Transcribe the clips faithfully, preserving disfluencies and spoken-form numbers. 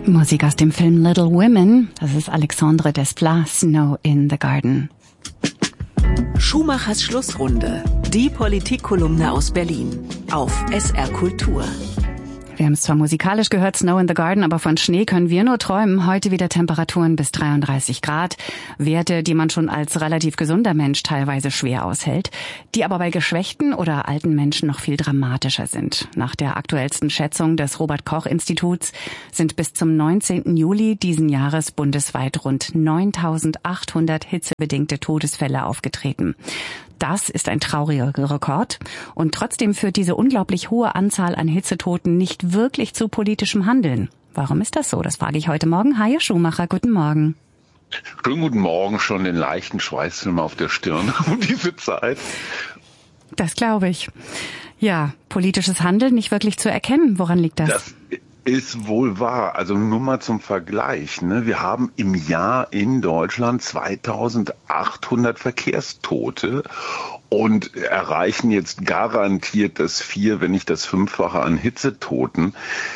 Musik aus dem Film Little Women. Das ist Alexandre Desplat, Snow in the Garden. Schumachers Schlussrunde. Die Politikkolumne aus Berlin. Auf S R Kultur. Wir haben es zwar musikalisch gehört, Snow in the Garden, aber von Schnee können wir nur träumen. Heute wieder Temperaturen bis dreiunddreißig Grad. Werte, die man schon als relativ gesunder Mensch teilweise schwer aushält, die aber bei geschwächten oder alten Menschen noch viel dramatischer sind. Nach der aktuellsten Schätzung des Robert-Koch-Instituts sind bis zum neunzehnten Juli diesen Jahres bundesweit rund neuntausendachthundert hitzebedingte Todesfälle aufgetreten. Das ist ein trauriger Rekord. Und trotzdem führt diese unglaublich hohe Anzahl an Hitzetoten nicht wirklich zu politischem Handeln. Warum ist das so? Das frage ich heute Morgen. Hajo Schumacher, guten Morgen. Schönen guten Morgen, schon den leichten Schweißfilm auf der Stirn um diese Zeit. Das glaube ich. Ja, politisches Handeln nicht wirklich zu erkennen. Woran liegt das? Das ist wohl wahr. Also nur mal zum Vergleich, ne? Wir haben im Jahr in Deutschland zweitausendachthundert Verkehrstote und erreichen jetzt garantiert das Vier, wenn nicht das Fünffache an Hitzetoten.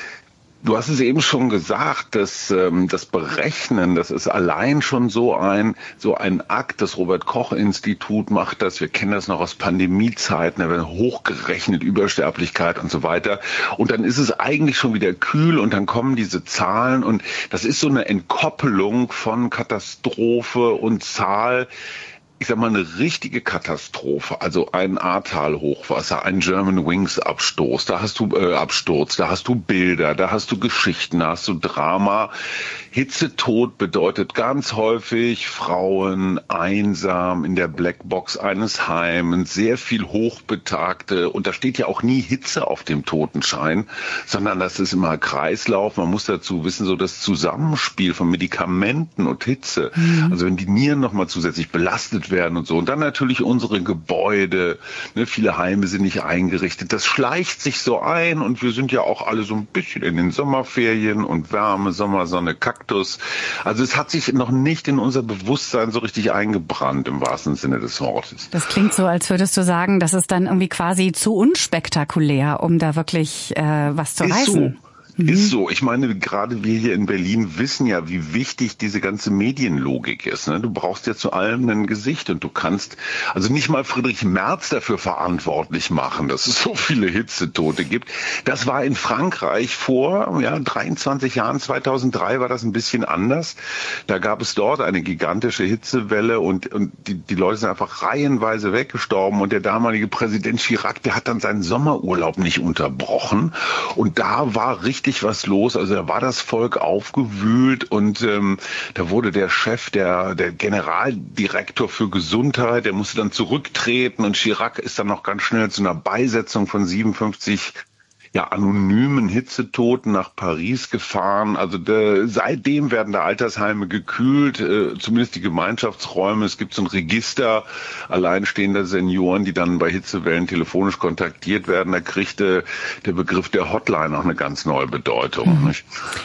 Du hast es eben schon gesagt, dass ähm, das Berechnen, das ist allein schon so ein so ein Akt. Das Robert-Koch-Institut macht das. Wir kennen das noch aus Pandemiezeiten. Da werden hochgerechnet Übersterblichkeit und so weiter. Und dann ist es eigentlich schon wieder kühl und dann kommen diese Zahlen und das ist so eine Entkoppelung von Katastrophe und Zahl. Ich sag mal, eine richtige Katastrophe, also ein Ahrtal-Hochwasser, ein Germanwings-Absturz, da hast du äh, Absturz, da hast du Bilder, da hast du Geschichten, da hast du Drama. Hitzetod bedeutet ganz häufig Frauen einsam in der Blackbox eines Heims, sehr viel Hochbetagte und da steht ja auch nie Hitze auf dem Totenschein, sondern das ist immer Kreislauf. Man muss dazu wissen, so das Zusammenspiel von Medikamenten und Hitze, mhm. also wenn die Nieren nochmal zusätzlich belastet werden und so. Und dann natürlich unsere Gebäude, ne, viele Heime sind nicht eingerichtet. Das schleicht sich so ein und wir sind ja auch alle so ein bisschen in den Sommerferien und Wärme, Sommersonne, Kaktus. Also es hat sich noch nicht in unser Bewusstsein so richtig eingebrannt im wahrsten Sinne des Wortes. Das klingt so, als würdest du sagen, das ist dann irgendwie quasi zu unspektakulär, um da wirklich äh, was zu reißen. So. Ist so. Ich meine, gerade wir hier in Berlin wissen ja, wie wichtig diese ganze Medienlogik ist. Ne? Du brauchst ja zu allem ein Gesicht und du kannst also nicht mal Friedrich Merz dafür verantwortlich machen, dass es so viele Hitzetote gibt. Das war in Frankreich vor ja, dreiundzwanzig Jahren, zweitausenddrei war das ein bisschen anders. Da gab es dort eine gigantische Hitzewelle und, und die, die Leute sind einfach reihenweise weggestorben und der damalige Präsident Chirac, der hat dann seinen Sommerurlaub nicht unterbrochen und da war richtig was los, also da war das Volk aufgewühlt und ähm, da wurde der Chef, der der Generaldirektor für Gesundheit, der musste dann zurücktreten und Chirac ist dann noch ganz schnell zu einer Beisetzung von siebenundfünfzig ja anonymen Hitzetoten nach Paris gefahren. Also de, seitdem werden da Altersheime gekühlt, äh, zumindest die Gemeinschaftsräume. Es gibt so ein Register alleinstehender Senioren, die dann bei Hitzewellen telefonisch kontaktiert werden. Da kriegt äh, der Begriff der Hotline auch eine ganz neue Bedeutung. Mhm.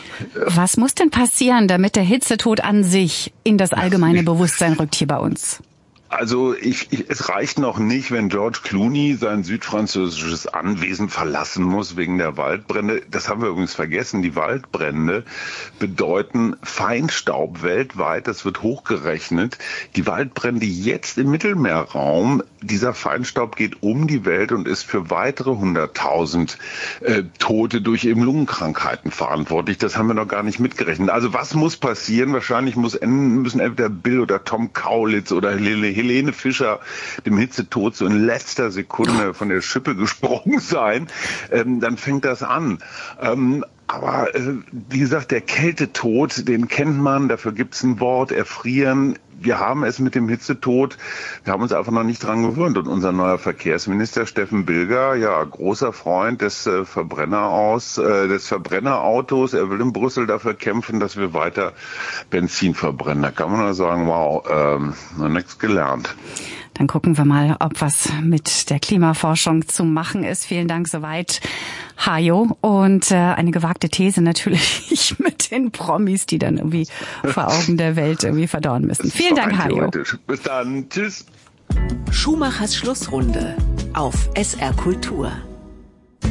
Was muss denn passieren, damit der Hitzetod an sich in das allgemeine Bewusstsein rückt hier bei uns? Also ich, ich, es reicht noch nicht, wenn George Clooney sein südfranzösisches Anwesen verlassen muss wegen der Waldbrände. Das haben wir übrigens vergessen. Die Waldbrände bedeuten Feinstaub weltweit. Das wird hochgerechnet. Die Waldbrände jetzt im Mittelmeerraum, dieser Feinstaub geht um die Welt und ist für weitere hunderttausend äh, Tote durch eben Lungenkrankheiten verantwortlich. Das haben wir noch gar nicht mitgerechnet. Also was muss passieren? Wahrscheinlich muss, müssen entweder Bill oder Tom Kaulitz oder Lille Helene Fischer dem Hitzetod so in letzter Sekunde von der Schippe gesprungen sein, ähm, dann fängt das an. Ähm, aber äh, wie gesagt, der Kältetod, den kennt man, dafür gibt's ein Wort, Erfrieren. Wir haben es mit dem Hitzetod, wir haben uns einfach noch nicht dran gewöhnt. Und unser neuer Verkehrsminister Steffen Bilger, ja, großer Freund des äh, Verbrenneraus, äh, des Verbrennerautos. Er will in Brüssel dafür kämpfen, dass wir weiter Benzin verbrennen. Da kann man nur sagen, wow, ähm, noch nichts gelernt. Dann gucken wir mal, ob was mit der Klimaforschung zu machen ist. Vielen Dank soweit, Hajo. Und äh, eine gewagte These natürlich mit den Promis, die dann irgendwie vor Augen der Welt irgendwie verdorren müssen. Vielen Dank, Hajo. Bis dann. Tschüss. Schumachers Schlussrunde auf S R Kultur.